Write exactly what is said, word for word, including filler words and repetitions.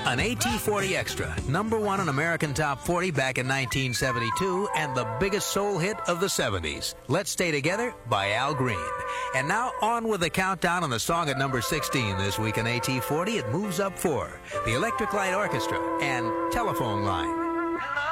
An A T forty Extra, number one on American Top forty back in nineteen seventy-two, and the biggest soul hit of the seventies. Let's Stay Together by Al Green. And now on with the countdown on the song at number sixteen this week in A T forty. It moves up four. The Electric Light Orchestra and Telephone Line.